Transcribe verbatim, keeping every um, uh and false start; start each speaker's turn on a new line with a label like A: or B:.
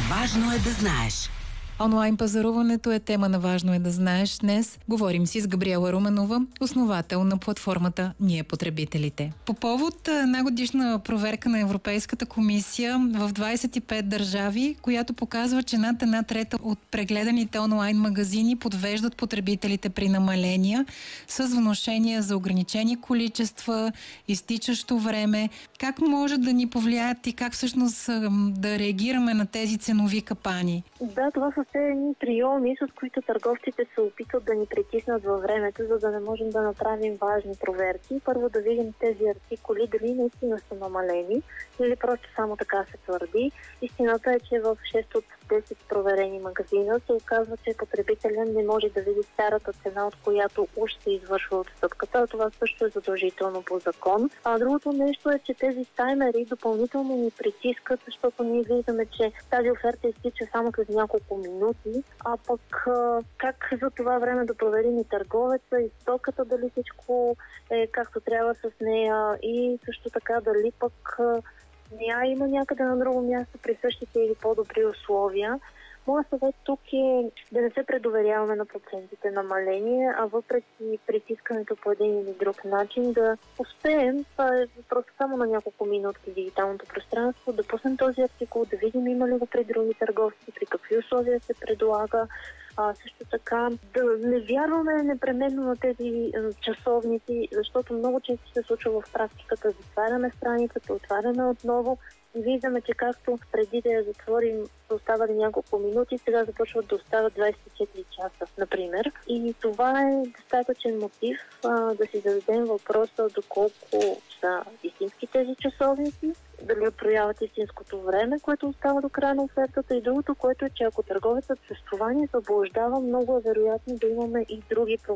A: Важно е да знаеш.
B: Онлайн пазаруването е тема на Важно е да знаеш. Днес говорим си с Габриела Руменова, основател на платформата Ние потребителите. По повод една годишна проверка на Европейската комисия в двадесет и пет държави, която показва, че над една трета от прегледаните онлайн магазини подвеждат потребителите при намаления с внушения за ограничени количества, изтичащо време. Как може да ни повлияят и как всъщност да реагираме на тези ценови капани?
C: Да, това са все едни приеми, с които търговците се опитват да ни притиснат във времето, за да не можем да направим важни проверки. Първо да видим тези артикули, дали наистина са намалени или просто само така се твърди. Истината е, че в шест от десет проверени магазина се оказва, че потребителят не може да види старата цена, от която уж се извършва отстъпката. Това също е задължително по закон. А другото нещо е, че тези таймери допълнително ни притискат, защото ние виждаме, че тази оферта изтича само след няколко минути, а пък как за това време да проверим и търговеца, и стоката, дали всичко е както трябва с нея, и също така дали пък нея има някъде на друго място при същите или по-добри условия. Моят съвет тук е да не се предоверяваме на процентите намаление, а въпреки притискането по един или друг начин да успеем, това е просто само на няколко минутки в дигиталното пространство, да пуснем този артикул, да видим има ли го при други търговци, при какви условия се предлага. А, също така да не вярваме непременно на тези часовници, защото много често се случва в практиката. Затваряме страницата, отваряме отново и виждаме, че както преди да я затворим оставали няколко минути, сега започват да остават двадесет и четири часа, например. И това е достатъчен мотив а, да си зададем въпроса доколко са истински тези часовници, дали отрояват истинското време, което остава до края на офертата, и другото, което е, че ако търговецът с това ни заблуждава, много е вероятно да имаме и други